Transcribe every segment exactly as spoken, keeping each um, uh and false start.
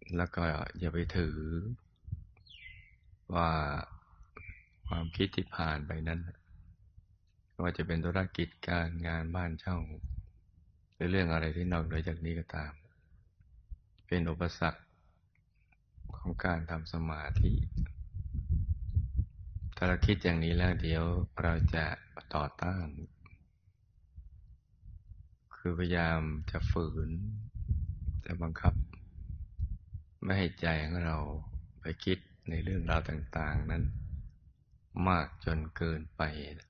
แล้วก็อย่าไปถือว่าความคิดที่ผ่านไปนั้นไม่ว่าจะเป็นธุรกิจการงานบ้านช่องหรือเรื่องอะไรที่นอกเหนือจากนี้ก็ตามเป็นอุปสรรคของการทำสมาธิถ้าเราคิดอย่างนี้แล้วเดี๋ยวเราจะต่อต้านคือพยายามจะฝืนจะบังคับไม่ให้ใจของเราไปคิดในเรื่องราวต่างๆนั้นมากจนเกินไป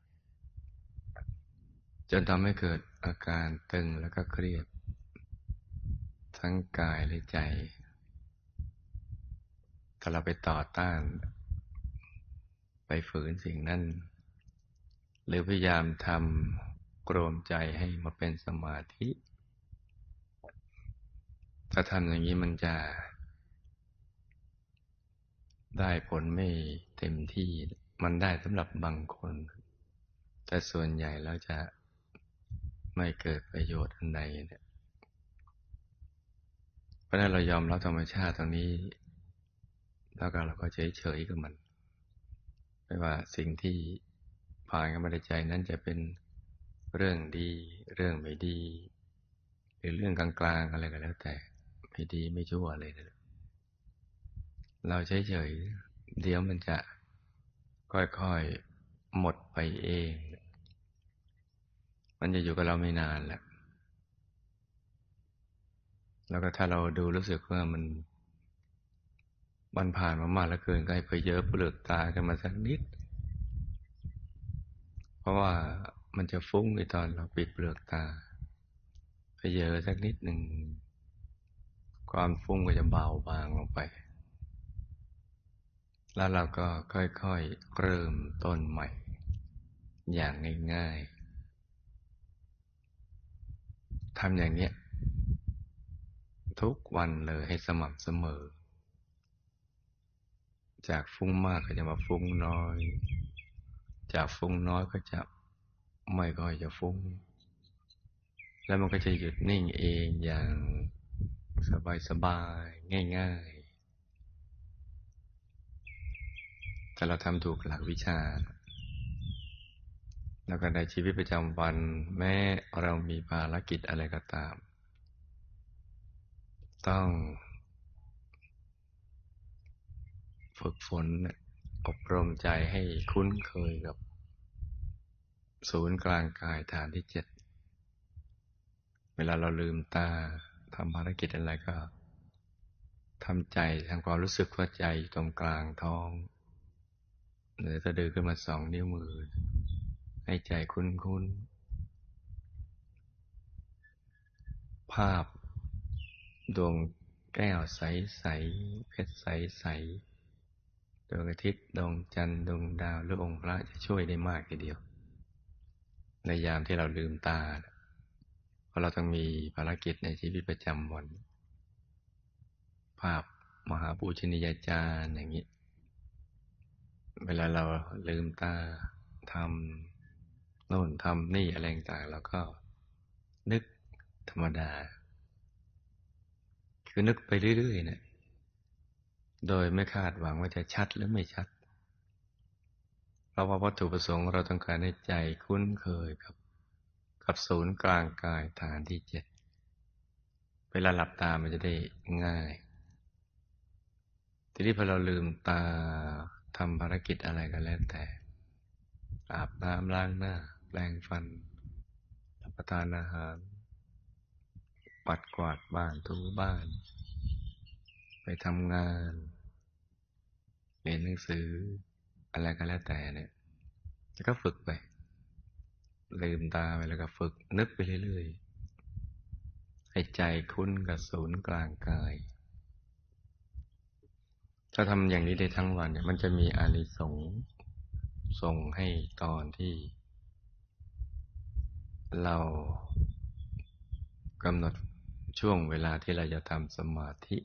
จนทำให้เกิดอาการตึงแล้วก็เครียดทั้งกายและใจถ้าเราไปต่อต้านไปฝืนสิ่งนั้นหรือพยายามทำกรวมใจให้มาเป็นสมาธิถ้าทำอย่างนี้มันจะได้ผลไม่เต็มที่มันได้สำหรับบางคนแต่ส่วนใหญ่แล้วจะไม่เกิดประโยชน์อันใดเนี่ยเพราะฉะนั้นเรายอมรับธรรมชาติตรงนี้แล้วก็เราก็เฉยๆกับมันไม่ว่าสิ่งที่ผ่านเข้ามาในใจนั้นจะเป็นเรื่องดีเรื่องไม่ดีหรือเรื่องกลางๆอะไรก็แล้วแต่ไม่ดีไม่ชั่วอะไรเลยเราเฉยๆเดี๋ยวมันจะค่อยๆหมดไปเองมันจะอยู่กับเราไม่นานแหละแล้วก็ถ้าเราดูรู้สึกว่ามันมันผ่านมามากเหลือเกินก็ให้เพเยอะเปลือกตากันมาสักนิดเพราะว่ามันจะฟุ้งในตอนเราปิดเปลือกตาเพเยอะสักนิดหนึ่งความฟุ้งก็จะเบาบางลงไปแล้วเราก็ค่อยๆเริ่มต้นใหม่อย่างง่ายๆทำอย่างเนี้ยทุกวันเลยให้สม่ำเสมอจากฟุ้งมากก็จะมาฟุ้งน้อยจากฟุ้งน้อยก็จะไม่ค่อยจะฟุ้งแล้วมันก็จะหยุดนิ่งเองอย่างสบายๆง่ายๆถ้าเราทำถูกหลักวิชาแล้วก็ในชีวิตประจำวันแม้เรามีภารกิจอะไรก็ตามต้องฝึกฝนอบรมใจให้คุ้นเคยกับศูนย์กลางกายฐานที่เจ็ดเวลาเราลืมตาทำภารกิจอะไรก็ทำใจทำความรู้สึกว่าใจอยู่ตรงกลางท้องหรือสะดือขึ้นมาสองนิ้วมือให้ใจคุ้นๆภาพดวงแก้วใสๆเพชรใสๆดวงอาทิตย์ดวงจันทร์ดวงดาวหรือองค์พระจะช่วยได้มากทีเดียวในยามที่เราลืมตาเพราะเราต้องมีภารกิจในชีวิตประจำวันภาพมหาปูชนียาจารย์อย่างนี้เวลาเราลืมตาทำโน่นทำนี่อะไรต่างๆเราก็นึกธรรมดาคือนึกไปเรื่อยๆเนี่ยโดยไม่คาดหวังว่าจะชัดหรือไม่ชัดเพราะว่าวัตถุประสงค์เราต้องการให้ใจคุ้นเคยกับกับศูนย์กลางกายฐานที่เจ็ดเวลาหลับตามันจะได้ง่ายทีนี้พอเราลืมตาทำภารกิจอะไรก็แล้วแต่อาบน้ำล้างหน้าแปรงฟันรับประทานอาหารปัดกวาดบ้านถูบ้านไปทำงานเรียนหนังสืออะไรก็แล้วแต่เนี่ยแล้วก็ฝึกไปลืมตาไปแล้วก็ฝึกนึกไปเรื่อยๆให้ใจคุ้นกับศูนย์กลางกายถ้าทำอย่างนี้ได้ทั้งวันเนี่ยมันจะมีอานิสงส์ส่งให้ตอนที่เรากำหนดช่วงเวลาที่เราจะทำสมาธิ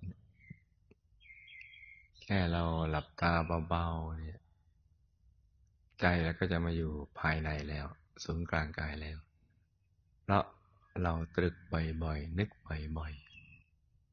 แค่เราหลับตาเบาๆเนี่ยใจเราก็จะมาอยู่ภายในแล้วศูนย์กลางกายแล้วเพราะเราตรึกบ่อยๆนึกบ่อย